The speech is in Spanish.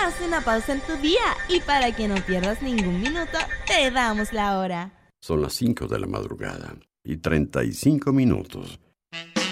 Haz una pausa en tu día y para que no pierdas ningún minuto, te damos la hora. Son las 5 de la madrugada y 35 minutos.